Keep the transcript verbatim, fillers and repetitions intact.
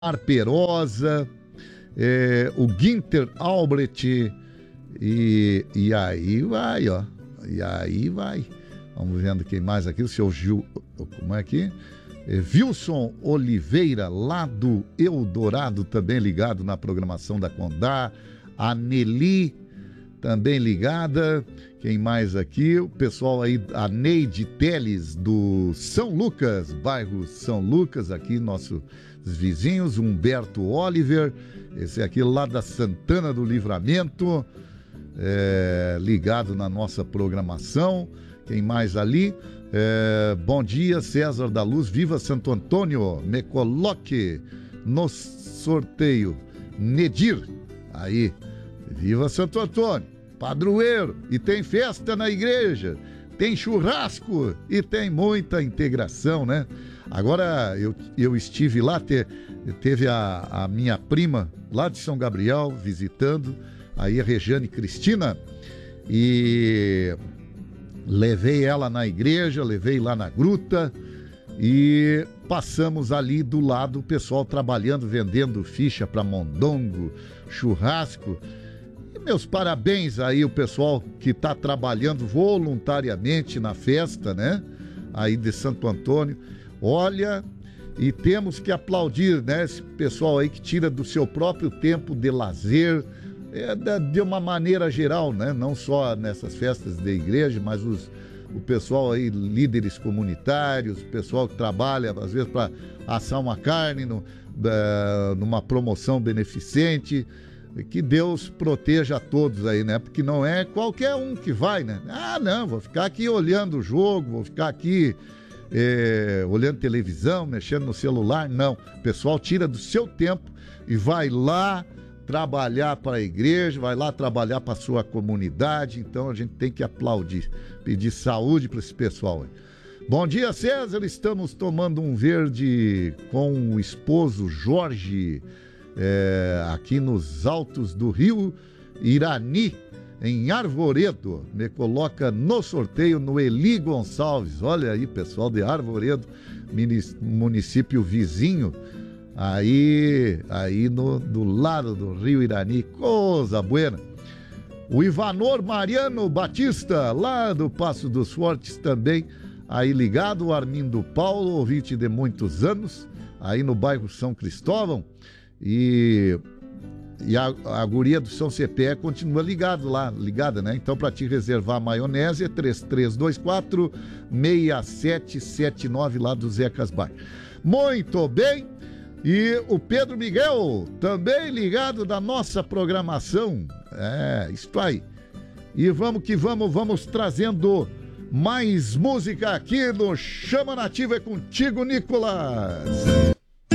Arperosa, é, o Ginter Albrecht, e, e aí vai, ó. E aí vai. Vamos vendo quem mais aqui, o seu Gil. Como é que? É, Wilson Oliveira, lá do Eldorado, também ligado na programação da Condá. A Nelly, também ligada. Quem mais aqui? O pessoal aí, a Neide Teles, do São Lucas, bairro São Lucas, aqui, nossos vizinhos. Humberto Oliver, esse aqui lá da Santana do Livramento, é, ligado na nossa programação. Quem mais ali? É, bom dia, César da Luz, viva Santo Antônio, me coloque no sorteio. Nedir, aí, viva Santo Antônio, padroeiro, e tem festa na igreja, tem churrasco e tem muita integração, né? Agora, eu, eu estive lá, te, teve a, a minha prima lá de São Gabriel visitando, aí a Regiane Cristina, e levei ela na igreja, levei lá na gruta e passamos ali do lado o pessoal trabalhando, vendendo ficha para mondongo, churrasco. E meus parabéns aí o pessoal que está trabalhando voluntariamente na festa, né? Aí de Santo Antônio. Olha, e temos que aplaudir, né? Esse pessoal aí que tira do seu próprio tempo de lazer, é, de uma maneira geral, né? Não só nessas festas da igreja, mas os, o pessoal aí, líderes comunitários, o pessoal que trabalha, às vezes, para assar uma carne no, uh, numa promoção beneficente. Que Deus proteja a todos aí, né? Porque não é qualquer um que vai, né? Ah, não, vou ficar aqui olhando o jogo, vou ficar aqui é, olhando televisão, mexendo no celular. Não, o pessoal tira do seu tempo e vai lá trabalhar para a igreja, vai lá trabalhar para a sua comunidade. Então a gente tem que aplaudir, pedir saúde para esse pessoal aí. Bom dia, César, estamos tomando um verde com o esposo Jorge, é, aqui nos altos do Rio Irani, em Arvoredo. Me coloca no sorteio no Eli Gonçalves. Olha aí, pessoal de Arvoredo, município vizinho, aí, aí no, do lado do Rio Irani. Coisa buena. O Ivanor Mariano Batista, lá do Passo dos Fortes também, aí ligado. O Armindo Paulo, ouvinte de muitos anos, aí no bairro São Cristóvão. E, e a, a guria do São Cepé continua ligado lá, ligada, né? Então, para te reservar a maionese é três três dois quatro, seis sete sete nove, lá do Zecas Bar. Muito bem. E o Pedro Miguel, também ligado da nossa programação. É, isso aí. E vamos que vamos, vamos trazendo mais música aqui no Chama Nativa. É contigo, Nicolas.